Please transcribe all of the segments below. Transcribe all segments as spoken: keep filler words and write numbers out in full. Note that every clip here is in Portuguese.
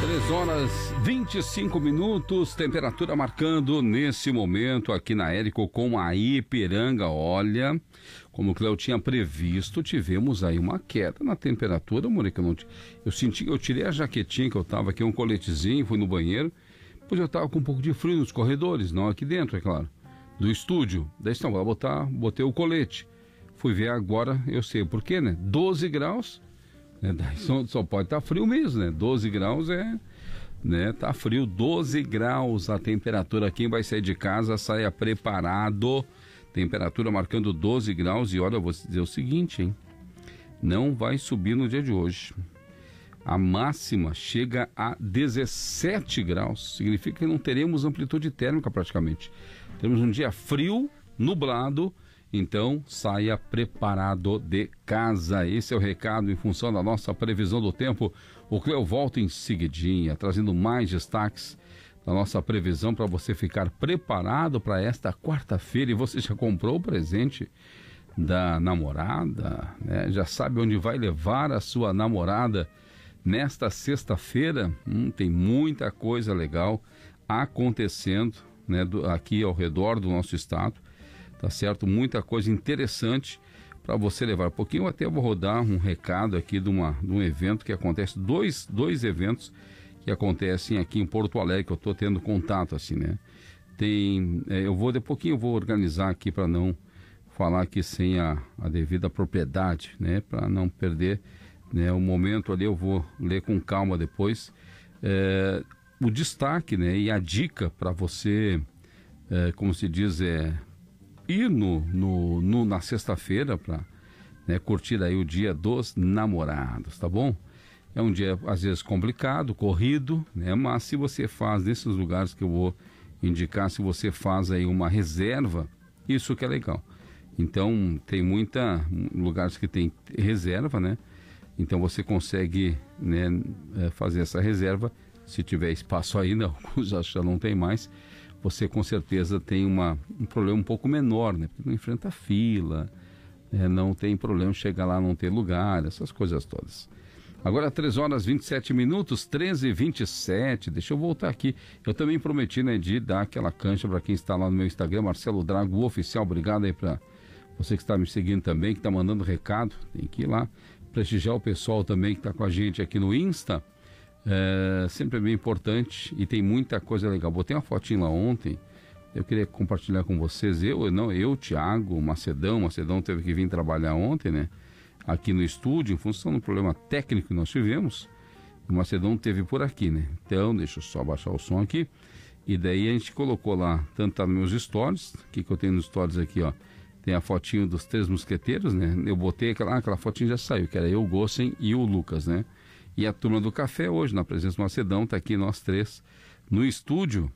três horas vinte e cinco minutos, temperatura marcando nesse momento aqui na Érico com a Ipiranga. Olha, como o Cléo tinha previsto, tivemos aí uma queda na temperatura, Mônica. Eu, não, eu senti, eu tirei a jaquetinha que eu tava aqui, um coletezinho, fui no banheiro, pois eu tava com um pouco de frio nos corredores, não aqui dentro, é claro, do estúdio. Daí então, vou botar, botei o colete. Fui ver agora, eu sei por quê, né? doze graus. Daí só, só pode estar tá frio mesmo, né? doze graus é, né? Tá frio, doze graus a temperatura. Quem vai sair de casa, saia preparado. Temperatura marcando doze graus. E olha, eu vou dizer o seguinte, hein? Não vai subir no dia de hoje. A máxima chega a dezessete graus. Significa que não teremos amplitude térmica praticamente. Temos um dia frio, nublado. Então, saia preparado de casa. Esse é o recado em função da nossa previsão do tempo. O Cleo volta em seguidinha, trazendo mais destaques da nossa previsão para você ficar preparado para esta quarta-feira. E você já comprou o presente da namorada, né? Já sabe onde vai levar a sua namorada nesta sexta-feira? Hum, tem muita coisa legal acontecendo, né, do, aqui ao redor do nosso estado. Tá certo? Muita coisa interessante para você levar. Um pouquinho eu até vou rodar um recado aqui de, uma, de um evento que acontece, dois, dois eventos que acontecem aqui em Porto Alegre, que eu estou tendo contato assim, né? Tem, é, eu vou, de pouquinho eu vou organizar aqui para não falar aqui sem a, a devida propriedade, né? Para não perder, né, o momento ali, eu vou ler com calma depois. É, o destaque, né, e a dica para você, é, como se diz, é... ir no, no, no, na sexta-feira para, né, curtir aí o dia dos namorados, tá bom? É um dia às vezes complicado, corrido, né? Mas se você faz nesses lugares que eu vou indicar, se você faz aí uma reserva, isso que é legal. Então tem muita lugares que tem reserva, né? Então você consegue, né, fazer essa reserva. Se tiver espaço ainda, alguns já não tem mais. Você com certeza tem uma, um problema um pouco menor, né? Porque não enfrenta fila, é, não tem problema chegar lá, não ter lugar, essas coisas todas. Agora três horas e vinte e sete minutos, treze e vinte e sete, deixa eu voltar aqui. Eu também prometi, né, de dar aquela cancha para quem está lá no meu Instagram, Marcelo Drago Oficial. Obrigado aí para você que está me seguindo também, que está mandando recado. Tem que ir lá prestigiar o pessoal também que está com a gente aqui no Insta. É, sempre é bem importante e tem muita coisa legal. Botei uma fotinha lá ontem, eu queria compartilhar com vocês. Eu, não, eu, Thiago, Macedão, Macedão teve que vir trabalhar ontem, né, aqui no estúdio, em função do problema técnico que nós tivemos. O Macedão teve por aqui, né? Então, deixa eu só baixar o som aqui. E daí a gente colocou lá, tanto tá nos meus stories, o que que eu tenho nos stories aqui, ó. Tem a fotinho dos três mosqueteiros, né? Eu botei aquela, ah, aquela fotinha já saiu, que era eu, o Gossen e o Lucas, né? E a turma do café hoje, na presença do Macedão, tá aqui nós três no estúdio.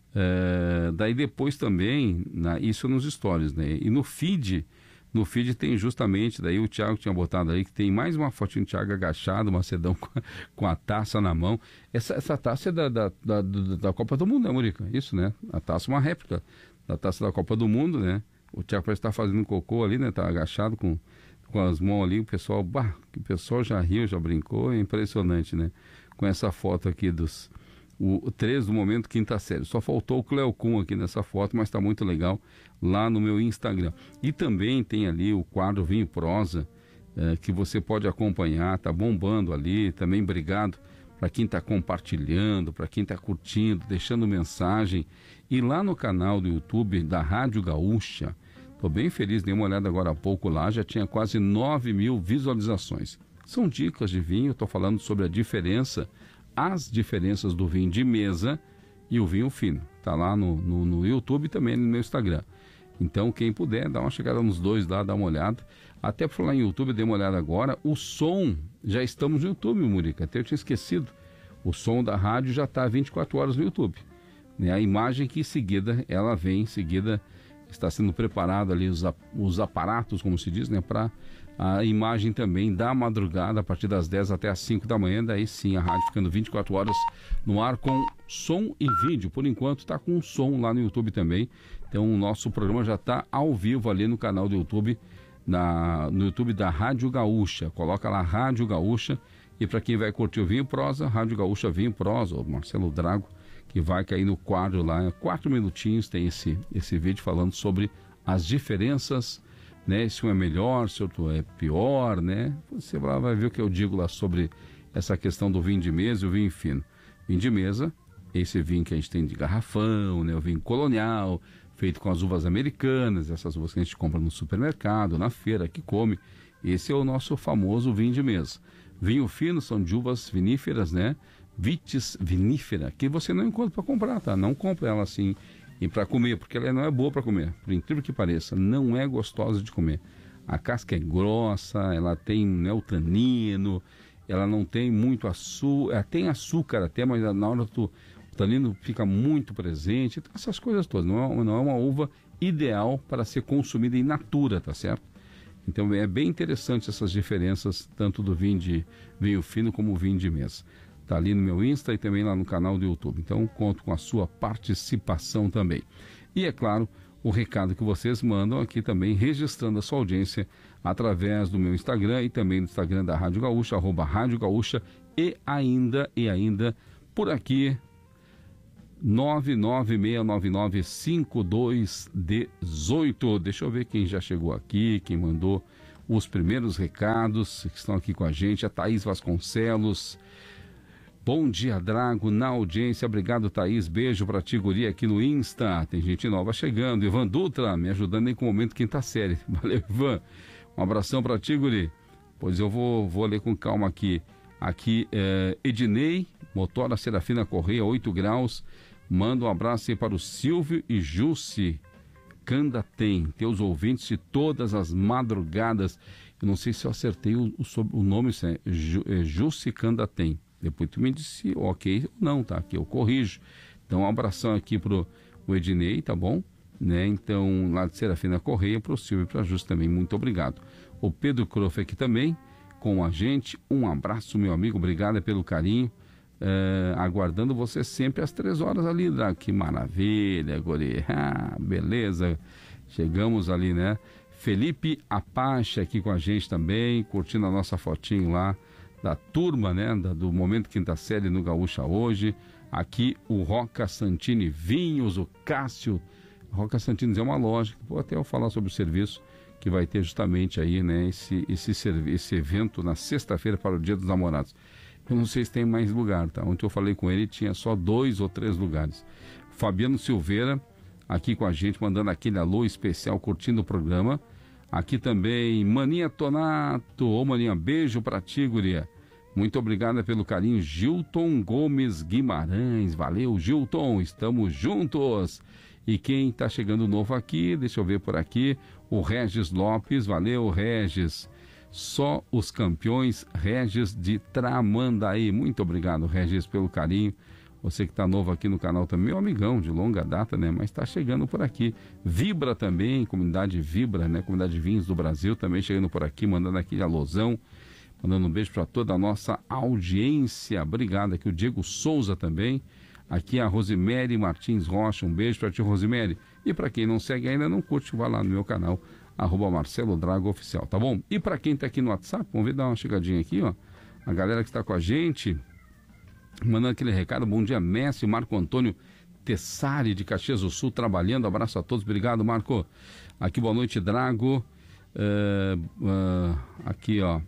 É, daí depois também, na, isso nos stories, né? E no feed, no feed tem justamente, daí o Thiago tinha botado aí, que tem mais uma fotinho do Thiago agachado, o Macedão com a, com a taça na mão. Essa, essa taça é da, da, da, da Copa do Mundo, né, Murica? Isso, né? A taça é uma réplica da taça da Copa do Mundo, né? O Thiago parece estar tá fazendo um cocô ali, né? Tá agachado com... com as mãos ali, o pessoal, bah, o pessoal já riu, já brincou, é impressionante, né? Com essa foto aqui dos, o, o três do momento, quinta série. Só faltou o Cleocum aqui nessa foto, mas tá muito legal lá no meu Instagram. E também tem ali o quadro Vinho Prosa, é, que você pode acompanhar, tá bombando ali. Também obrigado para quem tá compartilhando, para quem tá curtindo, deixando mensagem. E lá no canal do YouTube da Rádio Gaúcha, estou bem feliz, dei uma olhada agora há pouco lá, já tinha quase nove mil visualizações. São dicas de vinho, estou falando sobre a diferença, as diferenças do vinho de mesa e o vinho fino. Está lá no, no, no YouTube e também no meu Instagram. Então, quem puder, dá uma chegada nos dois lá, dá uma olhada. Até por falar em YouTube, dei uma olhada agora. O som, já estamos no YouTube, Murica, até eu tinha esquecido. O som da rádio já está vinte e quatro horas no YouTube. Né? A imagem que em seguida, ela vem em seguida... Está sendo preparado ali os, os aparatos, como se diz, né, para a imagem também da madrugada, a partir das dez até as cinco da manhã. Daí sim, a rádio ficando vinte e quatro horas no ar com som e vídeo. Por enquanto está com som lá no YouTube também. Então o nosso programa já está ao vivo ali no canal do YouTube, na, no YouTube da Rádio Gaúcha. Coloca lá Rádio Gaúcha E para quem vai curtir o Vinho Prosa, Rádio Gaúcha Vinho Prosa, o Marcelo Drago, que vai cair no quadro lá, quatro minutinhos tem esse, esse vídeo falando sobre as diferenças, né? Se um é melhor, se outro é pior, né? Você vai ver o que eu digo lá sobre essa questão do vinho de mesa e o vinho fino. Vinho de mesa, esse vinho que a gente tem de garrafão, né? O vinho colonial, feito com as uvas americanas, essas uvas que a gente compra no supermercado, na feira, que come. Esse é o nosso famoso vinho de mesa. Vinho fino são de uvas viníferas, né? Vitis vinífera, que você não encontra para comprar, tá? Não compra ela assim e para comer, porque ela não é boa para comer. Por incrível que pareça, não é gostosa de comer. A casca é grossa, ela tem, né, o tanino, ela não tem muito açúcar, ela tem açúcar até, mas na hora do o tanino fica muito presente. Então, essas coisas todas. Não é, não é uma uva ideal para ser consumida in natura, tá certo? Então é bem interessante essas diferenças, tanto do vinho de vinho fino como o vinho de mesa. Está ali no meu Insta e também lá no canal do YouTube. Então conto com a sua participação também. E é claro, o recado que vocês mandam aqui também, registrando a sua audiência através do meu Instagram e também do Instagram da Rádio Gaúcha, arroba Rádio Gaúcha, e ainda, e ainda por aqui, nove nove seis nove nove cinco dois um oito. Deixa eu ver quem já chegou aqui, quem mandou os primeiros recados, que estão aqui com a gente. A Thaís Vasconcelos. Bom dia, Drago, na audiência. Obrigado, Thaís. Beijo pra ti, guri, aqui no Insta. Tem gente nova chegando. Ivan Dutra, me ajudando aí com o momento quinta série. Valeu, Ivan. Um abração pra ti, guri. Pois eu vou, vou ler com calma aqui. Aqui, é, Ednei, Motora Serafina Correia, oito graus. Manda um abraço aí para o Silvio e Jussi Candatem, teus ouvintes de todas as madrugadas. Eu não sei se eu acertei o, o, o nome, isso é, é Jussi Candatem. Depois tu me disse ok ou não, tá? Que eu corrijo. Então, um abração aqui pro o Ednei, tá bom? Né? Então, lá de Serafina Correia, pro Silvio e pra Jussi também, muito obrigado. O Pedro Crofe aqui também, com a gente. Um abraço, meu amigo, obrigado pelo carinho. Uh, aguardando você sempre às três horas ali, Drago. Que maravilha, guri. Ah, beleza. Chegamos ali, né? Felipe Apache aqui com a gente também, curtindo a nossa fotinho lá da turma, né? Da, do Momento Quinta Série no Gaúcha hoje. Aqui o Roca Santini Vinhos, o Cássio. Roca Santini é uma loja, vou até eu falar sobre o serviço que vai ter justamente aí, né? Esse, esse, esse evento na sexta-feira para o Dia dos Namorados. Eu não sei se tem mais lugar, tá? Ontem eu falei com ele, tinha só dois ou três lugares. Fabiano Silveira, aqui com a gente, mandando aquele alô especial, curtindo o programa. Aqui também, Maninha Tonato. Ô, Maninha, beijo pra ti, guria. Muito obrigada pelo carinho. Gilton Gomes Guimarães. Valeu, Gilton, estamos juntos. E quem tá chegando novo aqui, deixa eu ver por aqui, o Regis Lopes. Valeu, Regis. Só os campeões, Regis de Tramandaí. Muito obrigado, Regis, pelo carinho. Você que está novo aqui no canal também, meu amigão de longa data, né? Mas está chegando por aqui. Vibra também, comunidade Vibra, né? Comunidade de Vinhos do Brasil também chegando por aqui, mandando aquele alôzão. Mandando um beijo para toda a nossa audiência. Obrigado aqui, o Diego Souza também. Aqui a Rosemary Martins Rocha. Um beijo para ti, Rosemary. E para quem não segue ainda, não curte, vai lá no meu canal, arroba Marcelo Drago Oficial, tá bom? E para quem tá aqui no WhatsApp, vamos ver, dar uma chegadinha aqui, ó. A galera que está com a gente, mandando aquele recado. Bom dia, Messi, Marco Antônio Tessari, de Caxias do Sul, trabalhando. Abraço a todos, obrigado, Marco. Aqui, boa noite, Drago. Uh, uh, aqui, ó.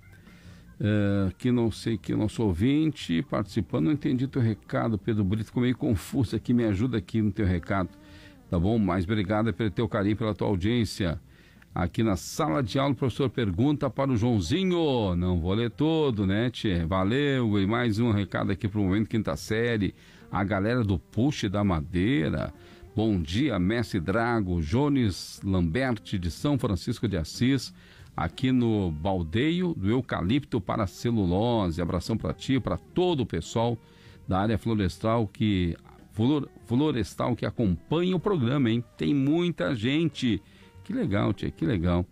Uh, aqui não sei que nosso ouvinte participando, não entendi teu recado, Pedro Brito, ficou meio confuso aqui, me ajuda aqui no teu recado, tá bom? Mas obrigado pelo teu carinho, pela tua audiência. Aqui na sala de aula, o professor pergunta para o Joãozinho. Não vou ler todo, né, tchê? Valeu. E mais um recado aqui para o Momento Quinta Série. A galera do Puxe da Madeira. Bom dia, Mestre Drago. Jones Lambert, de São Francisco de Assis. Aqui no Baldeio do Eucalipto para Celulose. Abração para ti, para todo o pessoal da área florestal que, flor, florestal que acompanha o programa, hein? Tem muita gente. Que legal, tia, que legal.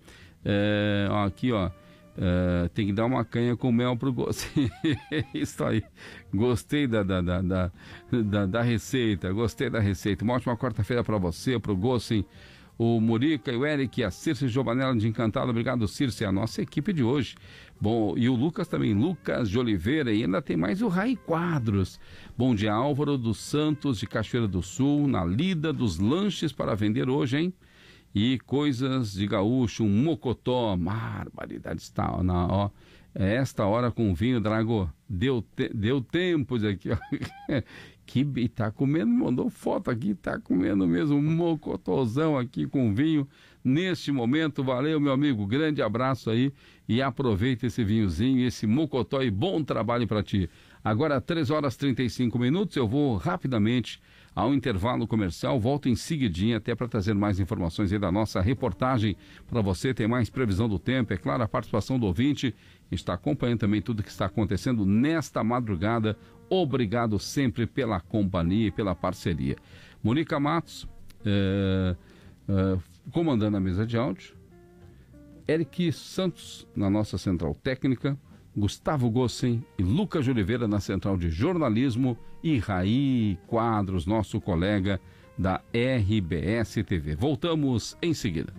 É, ó, aqui, ó, é, tem que dar uma canha com mel pro Gossin. Isso aí. Gostei da, da, da, da, da, da receita, gostei da receita. Uma ótima quarta-feira para você, pro Gossin. o Murica e o Eric, a Circe Giovanella de Encantado. Obrigado, Circe, a nossa equipe de hoje. Bom, e o Lucas também, Lucas de Oliveira, e ainda tem mais o Rai Quadros. Bom dia, Álvaro dos Santos de Cachoeira do Sul, na lida dos lanches para vender hoje, hein? E coisas de gaúcho, um mocotó, barbaridade, está, na, ó, esta hora com vinho, Drago, deu, te, deu tempo aqui, ó. Que tá comendo, mandou foto aqui, tá comendo mesmo um mocotozão aqui com vinho neste momento. Valeu, meu amigo, grande abraço aí e aproveita esse vinhozinho, esse mocotó, e bom trabalho para ti. Agora, três horas e trinta e cinco minutos, eu vou rapidamente ao intervalo comercial, volto em seguidinha até para trazer mais informações aí da nossa reportagem para você, ter mais previsão do tempo, é claro, a participação do ouvinte, está acompanhando também tudo que está acontecendo nesta madrugada. Obrigado sempre pela companhia e pela parceria. Mônica Matos, é, é, comandando a mesa de áudio, Eric Santos na nossa central técnica, Gustavo Gossen e Lucas de Oliveira na central de jornalismo, e Rai Quadros, nosso colega da R B S T V. Voltamos em seguida.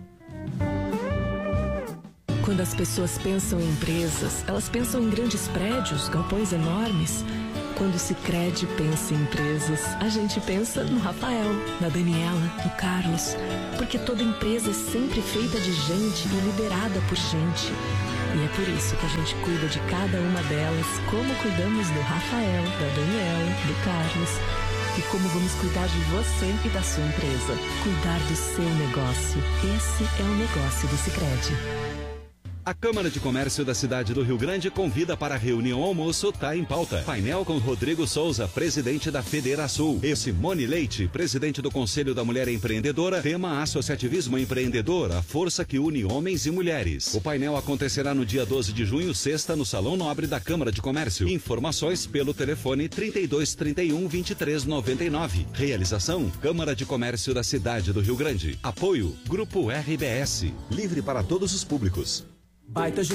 Quando as pessoas pensam em empresas, elas pensam em grandes prédios, galpões enormes. Quando o Sicredi pensa em empresas, a gente pensa no Rafael, na Daniela, no Carlos, porque toda empresa é sempre feita de gente e liderada por gente. E é por isso que a gente cuida de cada uma delas, como cuidamos do Rafael, da Daniela, do Carlos, e como vamos cuidar de você e da sua empresa. Cuidar do seu negócio. Esse é o negócio do Sicredi. A Câmara de Comércio da cidade do Rio Grande convida para a reunião almoço Tá em Pauta. Painel com Rodrigo Souza, presidente da Federação, e Simone Leite, presidente do Conselho da Mulher Empreendedora. Tema: Associativismo Empreendedor, a força que une homens e mulheres. O painel acontecerá no dia doze de junho, sexta, no Salão Nobre da Câmara de Comércio. Informações pelo telefone trinta e dois, trinta e um, vinte e três, noventa e nove. Realização: Câmara de Comércio da cidade do Rio Grande. Apoio: Grupo R B S. Livre para todos os públicos. Baita